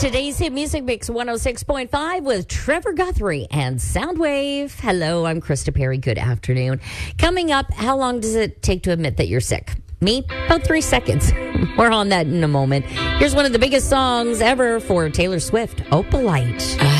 Today's Hit Music Mix 106.5 with Trevor Guthrie and Soundwave. Hello, I'm Krista Perry. Good afternoon. Coming up, how long does it take to admit that you're sick? Me? About 3 seconds. More on that in a moment. Here's one of the biggest songs ever for Taylor Swift, Opalite.